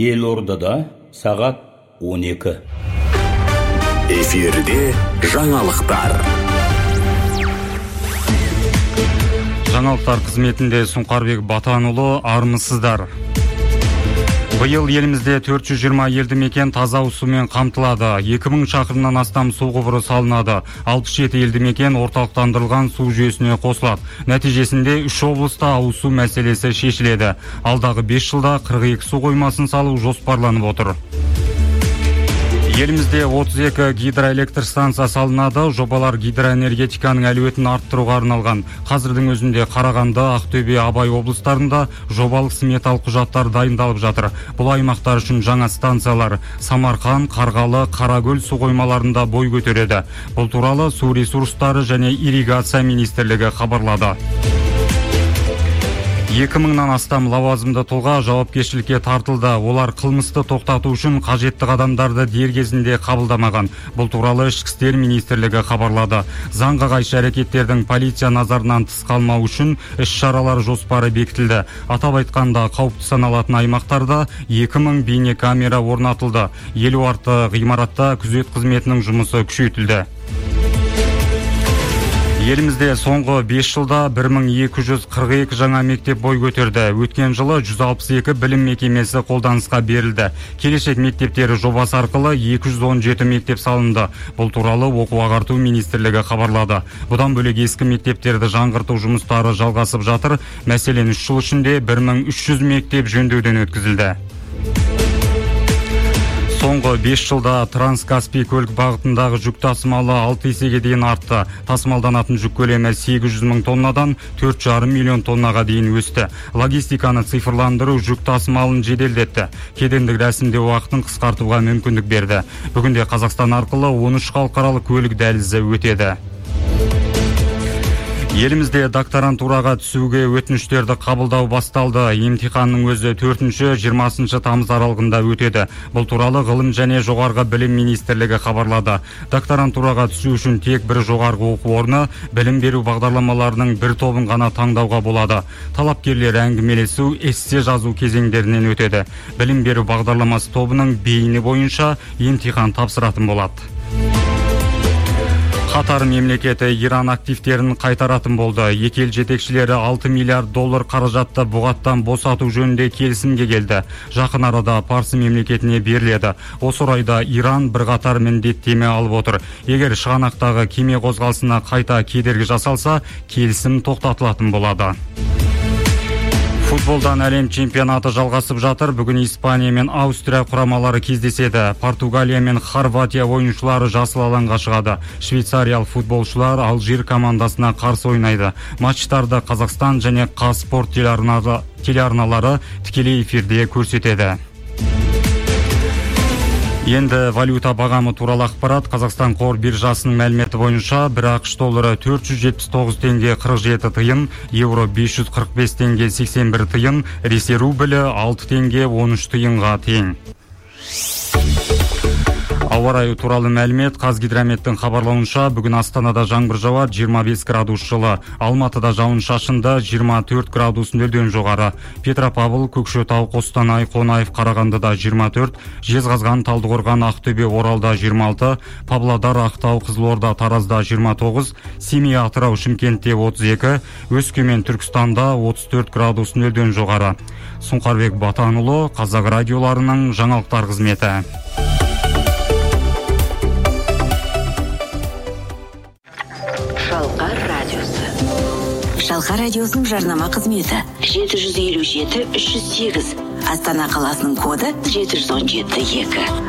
Елордада сағат 12. Эфирде жаңалықтар. Жаңалықтар қызметінде Сұңқарбек Батанұлы, армысыздар. Биыл елімізде 420 елді мекен таза сумен қамтылады. 2000 шақырымнан астам су құбыры салынады. 67 елді мекен орталықтандырылған су жүйесіне қосылады. Нәтижесінде 3 облыста ауыз су мәселесі шешіледі. Алдағы 5 жылда 42 су қоймасын салу жоспарланып отыр. Елімізде 32 гидроэлектр станция салынады. Жобалар гидроэнергетиканың әлеуетін арттыруға арналған. Қазірдің өзінде Қарағанды, Ақтөбе, Абай облыстарында жобалық сметалық құжаттар дайындалып жатыр. Бұл аймақтар үшін жаңа станциялар Самарқан, Қарғалы, Қаракөл су қоймаларында бой көтереді. Бұл туралы су ресурстары және ирригация министрлігі хабарлады. 2000-нан астам лауазымды тұлға жауапкершілікке тартылды. Олар қылмысты тоқтату үшін қажетті қадамдарды дер кезінде қабылдамаған. Бұл туралы Ішкі істер министрлігі хабарлады. Заңға қайшы әрекеттердің полиция назарынан тыс қалмау үшін іс-шаралар жоспары бекітілді. Атап айтқанда, қауіпті саналатын аймақтарда 2000 бейнекамера орнатылды. 50 артық ғимаратта күзет қызметінің жұмысы күшейтілді. Елімізде соңғы 5 жылда 1242 жаңа мектеп бой көтерді. Өткен жылы 162 білім мекемесі қолданысқа берілді. Келешек мектептері жобасы арқылы 217 мектеп салынды. Бұл туралы оқу-ағарту министрлігі хабарлады. Бұдан бөлек ескі мектептерді жаңғырту жұмыстары жалғасып жатыр. Мәселен 3 жыл ішінде 1300 мектеп жөндеуден өткізілді. Соңғы 5 жылда Транскаспий көлік бағытындағы жүк тасымалы 6 есеге дейін артты. Тасымалданатын жүк көлемі 800 мың тоннадан 4,5 миллион тоннаға дейін өсті. Логистиканы цифрландыру жүк тасымалын жеделдетті. Кедендік рәсімдеу уақытын қысқартуға мүмкіндік берді. Бүгінде Қазақстан арқылы 13 халықаралық көлік дәлізі өтеді. Елімізде докторантураға түсуге өтініштерді қабылдау басталды. Емтиханның өзі 4-20 тамыз аралығында өтеді. Бұл туралы ғылым және жоғарғы білім министрлігі хабарлады. Докторантураға түсу үшін тек бір жоғарғы оқу орны, білім беру бағдарламаларының бір тобын ғана таңдауға болады. Талапкерлер әңгімелесу, эссе жазу кезеңдерінен өтеді. Білім беру бағдарламасы тобының бейіні бойынша емтихан тапсыратын болады. Қатар мемлекеті Иран активтерін қайтаратын болды. Екі ел жетекшілері 6 миллиард доллар қаражатты бұғаттан босату жөнінде келісімге келді. Жақын арада Парсы мемлекетіне беріледі. Осы орайда Иран бірқатар міндеттеме алып отыр. Егер шығанақтағы кеме қозғалысына қайта кедергі жасалса, келісім тоқтатылатын болады. Футболдан әлем чемпионаты жалғасып жатыр. Бүгін Испания мен Аустрия құрамалары кездеседі. Португалия мен Хорватия ойыншылары жасыл алаңға шығады. Швейцариялық футболшылар Алжир командасына қарсы ойнайды. Матчтарды Қазақстан және Қазспорт телеарналары тікелей эфирде көрсетеді. Енді валюта бағамы туралы ақпарат. Қазақстан қор биржасының мәліметі бойынша бір ақш доллары 479 теңге 47 тиын, евро 545 теңге 81 тиын, Ресей рублі 6 теңге 13 тиынға тең. Ауа райы туралы мәлімет. Қазгидрометтің хабарлауынша бүгін Астанада жаңбыр жауады, 25 градус жылы. Алматыда жауын-шашынды 24 градус нөлден жоғары. Петропавл, Көкшетау, Қостанай, Қонаев, Қарағандыда 24, Жезқазған, Талдықорған, Ақтөбе, Оралда 26, Павлодар, Ақтау, Қызылорда, Таразда 29, Семей, Атырау, Шымкентте 32, Өскемен, Түркістанда 34 градус нөлден жоғары. Сұңқарбек Батанұлы, Қазақ радиоларының жаңалықтар қызметі. Шалқар радиосының жарнама қызметі 757-308. Астана қаласының коды 717-2.